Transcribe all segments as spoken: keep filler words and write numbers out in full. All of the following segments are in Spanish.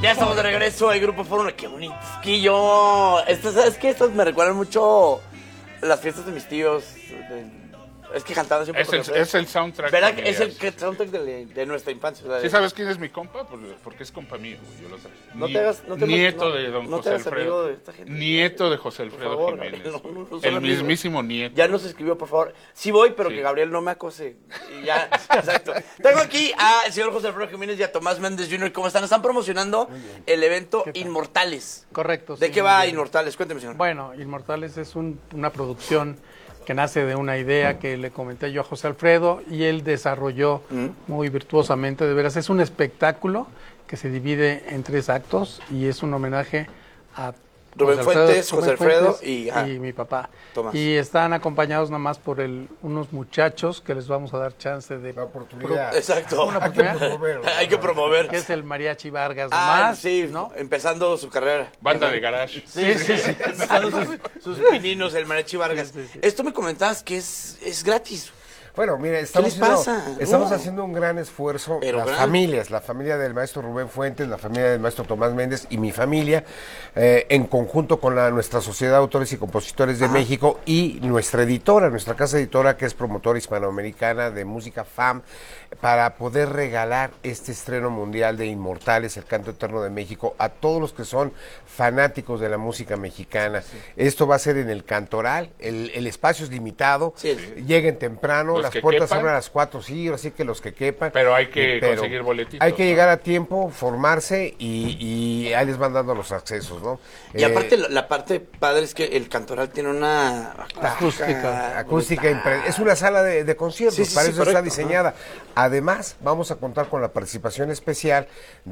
Ya estamos de regreso, el Grupo Fórmula. Qué bonito. Es que yo... Esto, ¿sabes qué? Estos me recuerdan mucho las fiestas de mis tíos. de- Es que cantaban siempre. Es el, es el soundtrack. ¿Verdad? familiar. Es el que- soundtrack de, de nuestra infancia. O sea, ¿Sí de- sabes quién es mi compa? Pues, porque es compa mío, güey, yo lo sé. No Ni- te hagas- no te- nieto no- de don no te José hagas amigo Alfredo. de esta gente. Nieto de José Alfredo favor, Jiménez. Gabriel, no, no, no son el amigos. mismísimo nieto. Ya nos escribió, por favor. Sí voy, pero Sí. que Gabriel no me acose. Y ya, exacto. Tengo aquí al señor José Alfredo Jiménez y a Tomás Méndez junior ¿Cómo están? Están promocionando el evento Inmortales. Correcto. ¿De sí, qué muy va bien. Inmortales? Cuénteme, señor. Bueno, Inmortales es un- una producción que nace de una idea que le comenté yo a José Alfredo y él desarrolló muy virtuosamente, de veras. Es un espectáculo que se divide en tres actos y es un homenaje a Rubén José Alfredo- Fuentes, José Rubén Alfredo Fuentes y, ah, mi papá. Tomás. Y están acompañados nada más por el, unos muchachos que les vamos a dar chance de... La oportunidad. Exacto. Una Hay que oportunidad. promoverlo. Hay que promover. Que es el Mariachi Vargas Ah, más, sí, ¿no? empezando su carrera. Banda de garage. Sí, sí, sí. Empezando sus, sus pininos, el Mariachi Vargas. Sí, sí, sí. Esto me comentabas que es, es gratis. Bueno, mire, estamos, les haciendo, pasa? estamos No. haciendo un gran esfuerzo, Pero las gran. familias, la familia del maestro Rubén Fuentes, la familia del maestro Tomás Méndez y mi familia, eh, en conjunto con la, nuestra Sociedad de Autores y Compositores de México y nuestra editora, nuestra casa editora que es promotora hispanoamericana de música F A M, para poder regalar este estreno mundial de Inmortales, el canto eterno de México, a todos los que son fanáticos de la música mexicana. Esto va a ser en el Cantoral, el, el espacio es limitado, Sí. lleguen temprano, Los las que puertas quepan. abren a las cuatro, sí, así que los que quepan. Pero hay que Eh, pero conseguir boletitos, Hay que ¿no? llegar a tiempo, formarse y, y ahí les van dando los accesos, ¿no? Y Eh, aparte, la, la parte padre es que el Cantoral tiene una acústica. acústica brutal. impre- es una sala de, de conciertos, Sí, sí, para sí, eso está correcto, diseñada. Además, vamos a contar con la participación especial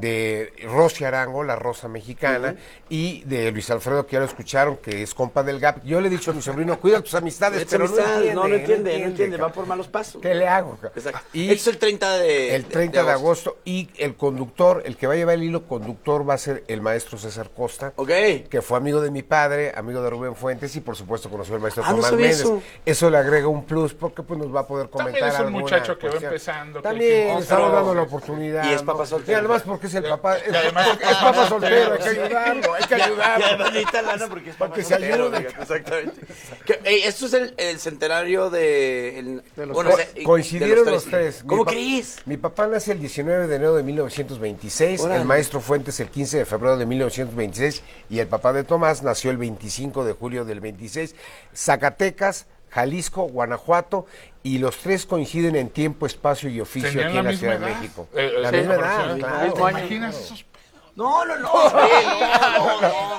de Rosy Arango, la Rosa Mexicana, y de Luis Alfredo, que ya lo escucharon, que es compa del G A P. Yo le he dicho a mi sobrino, cuida tus amistades, Esta pero amistad, no entiende, no, no entiende, no entiende, va cabrón. por malos pasos. ¿Qué le hago? cabrón? Exacto. Y Esto es el treinta de el treinta de agosto, y el conductor, el que va a llevar el hilo conductor va a ser el maestro César Costa, Ok. que fue amigo de mi padre, amigo de Rubén Fuentes y por supuesto conoció al maestro Ah, no Tomás sabía Méndez. eso. Eso. le agrega un plus porque pues nos va a poder comentar También es un alguna muchacho que va cuestión. empezando, que También hay que le estamos encontrar- dando la oportunidad. Y es papá ¿no? soltero. Y además porque es el papá, es, y además es papá soltero, hay que ayudarlo, hay que Ya, ayudarlo. ya además necesita lana porque es Para papá que se soltero, ayude. oiga, exactamente. Que, eh, esto es el, el centenario de... el- De los bueno, Co- o sea, y- coincidieron de los tres. Mi ¿Cómo pa- crees? Mi papá nace el diecinueve de enero de mil novecientos veintiséis, Órale. el maestro Fuentes el quince de febrero de mil novecientos veintiséis y el papá de Tomás nació el veinticinco de julio del veintiséis. Zacatecas, Jalisco, Guanajuato, y los tres coinciden en tiempo, espacio y oficio Tenían aquí la en la misma Ciudad de edad. México. Eh, la sí, misma edad, aproximadamente. claro. ¿Te imaginas esos? No, no, no. no, no,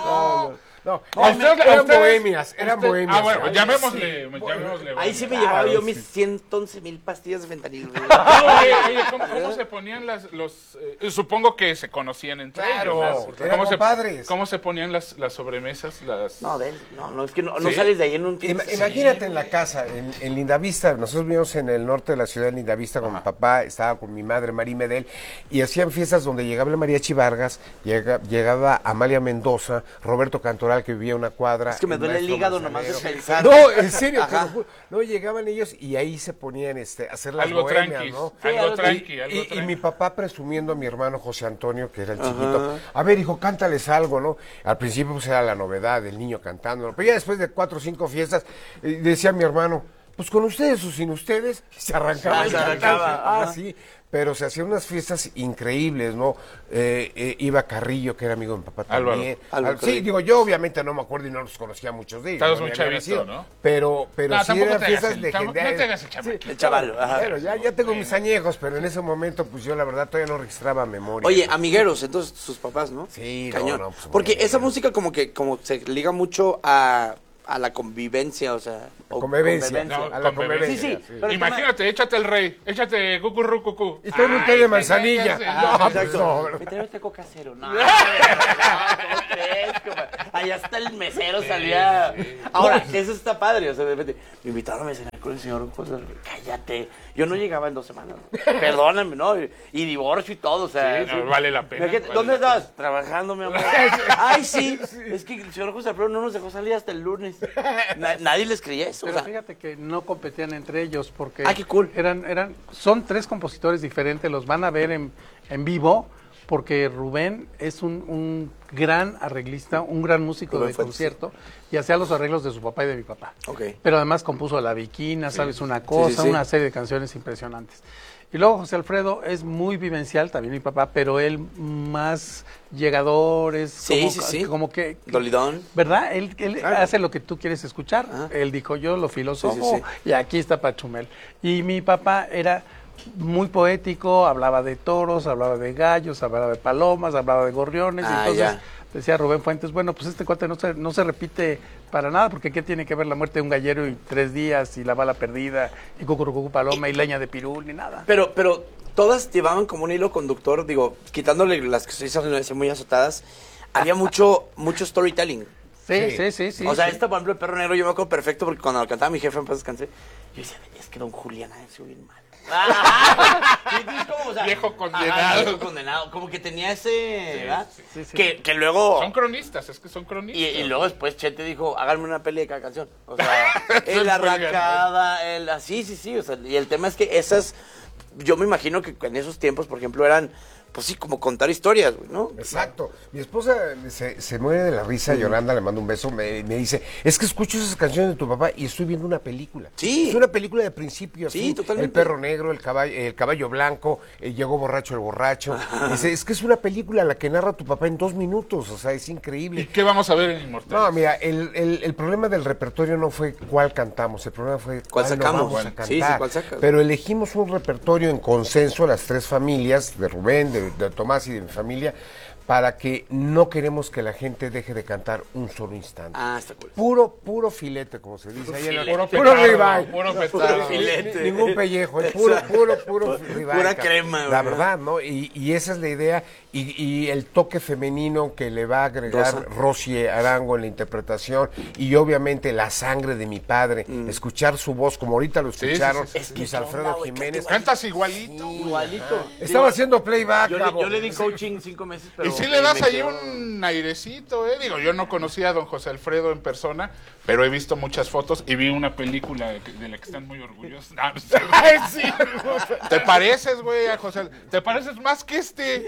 no. No, A eran usted- a eran ustedes- bohemias, eran usted- bohemias. Ah, bueno, Ay, llamémosle, llamémosle. Ahí sí me bohemia. llevaba yo sí. mis ciento once mil pastillas de fentanilo. No, oye, oye, ¿cómo, cómo se ponían las, los... eh, supongo que se conocían entre Claro, ellos. ¿no? eran ¿Cómo se, compadres. ¿Cómo se ponían las, las sobremesas? Las... No, de él, no, no, es que no, no ¿Sí? sales de ahí en un... Ima- Imagínate en la casa, en, en Lindavista, nosotros vivimos en el norte de la ciudad de Lindavista con mi papá, estaba con mi madre, María Medel, y hacían fiestas donde llegaba el Mariachi Vargas, llega- llegaba Amalia Mendoza, Roberto Cantoral, que vivía a una cuadra. Es que me duele el maestro hígado nomás de manzanero. pensar. No, en serio, te Ajá. lo juro. No, llegaban ellos y ahí se ponían este, a hacer las Algo bohemias, tranqui, ¿no? algo algo tranqui, algo Y, y tranqui. mi papá presumiendo a mi hermano José Antonio, que era el chiquito. A ver, hijo, cántales algo, ¿no? Al principio pues era la novedad, el niño cantando. Pero ya después de cuatro o cinco fiestas, eh, decía mi hermano, pues con ustedes o sin ustedes, se arrancaba. Ah, el se cantante. arrancaba, Ah, ajá. sí. Pero se hacían unas fiestas increíbles, ¿no? Eh, eh, iba Carrillo, que era amigo de mi papá Álvaro. también. Álvaro Ah, sí, Carrillo. digo, yo obviamente no me acuerdo y no los conocía a muchos de ellos. Estabas no muy había chavito, nacido. ¿no? Pero, pero No, sí tampoco eran te hagas fiestas el- legendarias. no te hagas el chamaquito. El chaval, ajá. Bueno, ya, ya tengo mis añejos, pero en ese momento, pues yo la verdad todavía no registraba memoria. Oye, amigueros, entonces sus papás, ¿no? Sí, no, Cañón. no, pues, Porque muy esa bien. música como que como se liga mucho a, a la convivencia, o sea... o Convivencia. No, a la con convivencia. Sí, sí. sí. Pero Imagínate, échate el rey, échate cucurru cucú. Y todo un té de manzanilla. Ah, No, pues exacto. no, ¿verdad? Me trae este coca cero. No, no, ¿cómo crees, compa? Allá hasta el mesero salía. Ahora, eso está padre. O sea, de repente, me invitaron a cenar con el señor José. Cállate. Yo no llegaba en dos semanas. ¿no? Perdóname, ¿no? Y, y divorcio y todo. O sea, Sí, no, vale la pena, Imagínate, vale ¿dónde la pena. estás? Trabajando, mi amor. Ay, sí. Es que el señor José Alfredo no nos dejó salir hasta el lunes. Na- nadie les creía eso. O Pero sea, fíjate que no competían entre ellos porque Ah, qué cool. eran, eran, son tres compositores diferentes, los van a ver en, en vivo porque Rubén es un, un gran arreglista, un gran músico Rubén de Fuentes, concierto, y hacía los arreglos de su papá y de mi papá. Ok. Pero además compuso La Viquina, ¿sabes? Una cosa, Sí, sí, sí. una serie de canciones impresionantes. Y luego José Alfredo es muy vivencial, también mi papá, pero él más llegador, es Sí, como, sí, sí. como que... Dolidón. ¿Verdad? Él, él Claro. hace lo que tú quieres escuchar. Ajá. Él dijo, yo lo filosofo, Sí, sí, sí. y aquí está Pachumel. Y mi papá era muy poético, hablaba de toros, hablaba de gallos, hablaba de palomas, hablaba de gorriones. Ah, y entonces ya. decía Rubén Fuentes, bueno, pues este cuate no se, no se repite para nada, porque ¿qué tiene que ver la muerte de un gallero y tres días, y la bala perdida, y cucurucucu paloma, y leña de pirul, ni nada? Pero, pero todas llevaban como un hilo conductor, digo, quitándole las que se dicen muy azotadas, había mucho, mucho storytelling. Sí, sí, sí, sí. o sea, sí. esta, por ejemplo, el Perro Negro, yo me acuerdo perfecto porque cuando lo cantaba mi jefe en paz descansé, yo decía, es que don Julián ha sido bien mal. Sí, es como, o sea, Viejo condenado. ajá, viejo condenado. Como que tenía ese, ¿verdad? sí, sí. Que, que luego... Son cronistas, es que son cronistas. Y, y luego después Chete dijo, háganme una peli de cada canción. O sea, Eso el es muy arracada, el así, sí, sí. O sea, y el tema es que esas, yo me imagino que en esos tiempos, por ejemplo, eran, pues sí, como contar historias, güey, ¿no? Exacto. Mi esposa se, se muere de la risa, Yolanda, le mando un beso, me, me dice, es que escucho esas canciones de tu papá y estoy viendo una película. Sí. Es una película de principio a Sí, fin. totalmente. El perro negro, el caballo, el caballo blanco, eh, llegó borracho el borracho. Dice, es que es una película la que narra tu papá en dos minutos, o sea, es ¿Y increíble. qué vamos a ver en Inmortal? No, mira, el, el, el problema del repertorio no fue cuál cantamos, el problema fue ¿Cuál cuál, no sacamos? vamos a ¿Cuál? cantar. Sí, sí, ¿cuál sacas? Pero elegimos un repertorio en consenso, las tres familias, de Rubén, de, de Tomás y de mi familia, para que no queremos que la gente deje de cantar un solo instante. Ah, está cool. Puro, puro filete, como se dice. ahí en la- Puro puro petardo, ribeye. puro petardo. filete. Ni- Ningún pellejo, es puro, puro, puro ribeye, Pura ca- crema, La güey. verdad, ¿no? Y, y esa es la idea. Y, y el toque femenino que le va a agregar Rosa. Rosy Arango en la interpretación. Y obviamente la sangre de mi padre. Escuchar su voz, como ahorita lo sí, escucharon, sí, sí. Es que Luis qué onda, Alfredo güey, Jiménez. Cantas igualito. Igualito. Estaba Digo, haciendo playback, yo, le, cabo. yo le di coaching cinco meses, pero... Y sí le das me ahí quedó- un airecito, ¿eh? Digo, yo no conocía a don José Alfredo en persona, pero he visto muchas fotos y vi una película de, de la que están muy orgullosos. No, no sé. Ay, sí. ¿Te pareces, güey, a José? ¿Te pareces más que este?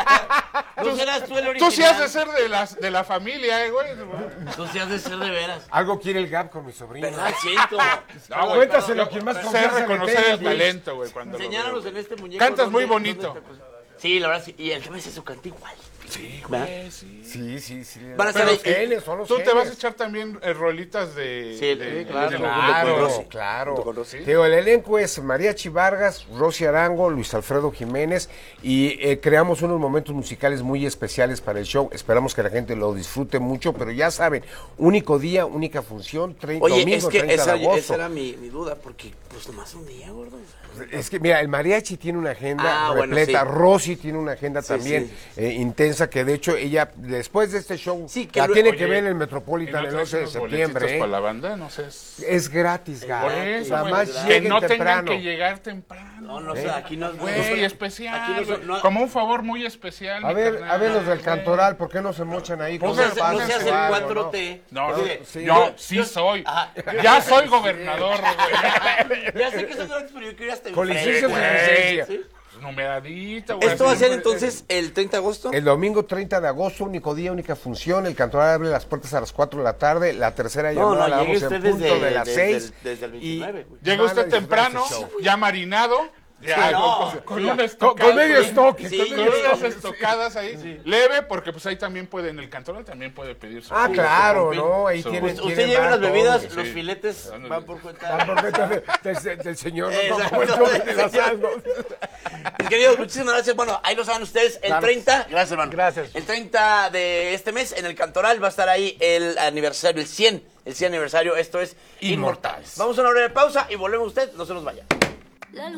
Tú serás tú el Tú original. sí has de ser de, las, de la familia, ¿eh, güey? Tú sí has de ser de veras. Algo quiere el gap con mi sobrino. ¿Verdad? Siento. No, güey, Cuéntaselo, yo quien más sé confianza le reconocer tenga, el Luis. talento, güey, cuando lo Enseñáramos veo. en este muñeco. Cantas ¿dónde- muy dónde bonito. te puse? Sí, la verdad sí. Y el tema es eso, canta igual. Sí, ¿verdad? güey, sí. Sí, sí, sí. Van a Pero estar los ahí- genes, son los Tú te vas a genes. echar también eh, rolitas de... Sí, de- sí, claro. de- Claro, Con Rosy. claro. Junto con Rosy. Te digo, el elenco es Mariachi Vargas, Rosy Arango, Luis Alfredo Jiménez y eh, creamos unos momentos musicales muy especiales para el show. Esperamos que la gente lo disfrute mucho, pero ya saben, único día, única función, treinta, Oye, domingo, es que treinta esa, de agosto. esa era mi, mi duda, porque pues nomás un día, gordo. Es que, mira, el mariachi tiene una agenda Ah, bueno, repleta, sí. Rosy tiene una agenda Sí, también sí. eh, intensa, que de hecho ella, después de este show, Sí, que la luego- tiene Oye, que ver en el ¿y Metropolitan no el traes once de unos septiembre. boletitos ¿eh? para la banda? No sé. es- Es gratis, Por Gabo. eso, Nada güey, más que lleguen no tengan temprano. que llegar temprano. No, no sé, aquí no... Güey, especial. Aquí no son- güey. no- Como un favor muy especial. A mi ver, carnal, a ver los del güey. Cantoral, ¿por qué no se mochan ahí? No con se los hace, pasos no se hace o el algo, cuatro ¿no? T. No, Así sí, de, sí. yo sí soy. Ajá. Ya soy gobernador, güey. Ya sé que son gratis, pero yo quiero ir hasta Con enfrente, licencia sin güey. licencia. ¿Sí? Numeradita, güey. Esto va a así, ser güey. entonces el treinta de agosto. El domingo treinta de agosto, único día, única función. El Cantoral abre las puertas a las cuatro de la tarde. La tercera No, llamada no, la llegue damos en usted punto desde- de las desde seis. el- desde el veintinueve, güey. Llega van a usted disfrutar temprano, este show. ya marinado. Ya, no, con, con sí, un Con, estocado, con medio güey. estoque. Sí, con Con medio unas estoque. estocadas ahí, leve, porque pues ahí también puede, en el Cantoral también puede pedir su... Ah, su- claro, su- ¿no? Ahí su- tienen, Usted tienen lleva bar, las todo, bebidas, güey. los sí. filetes Ándale. van por cuenta. Ah, porque del, del- del señor, no, no, Exacto. como el joven de la sal, ¿no? Mis queridos, muchísimas gracias. Bueno, ahí lo saben ustedes. El Claro. treinta, gracias, hermano. Gracias. El treinta de este mes en el Cantoral va a estar ahí el aniversario, el cien, el cien aniversario. Esto es Inmortales. Vamos a una breve pausa y volvemos a usted. No se nos vaya.